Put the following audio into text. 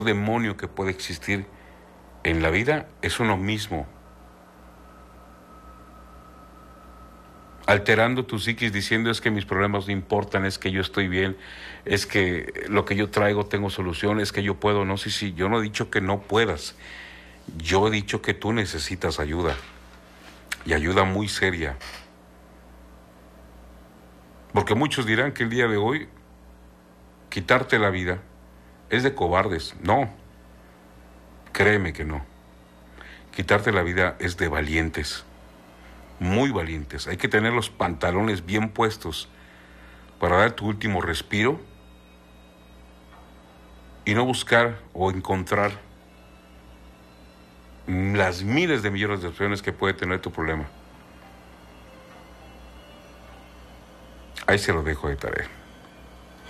demonio que puede existir en la vida es uno mismo, alterando tu psiquis diciendo es que mis problemas no importan, es que yo estoy bien, es que lo que yo traigo tengo solución, es que yo puedo. No, sí, yo no he dicho que no puedas, yo he dicho que tú necesitas ayuda, y ayuda muy seria, porque muchos dirán que el día de hoy quitarte la vida es de cobardes. No, créeme que no. Quitarte la vida es de valientes, muy valientes. Hay que tener los pantalones bien puestos para dar tu último respiro y no buscar o encontrar las miles de millones de opciones que puede tener tu problema. Ahí se lo dejo de tarea.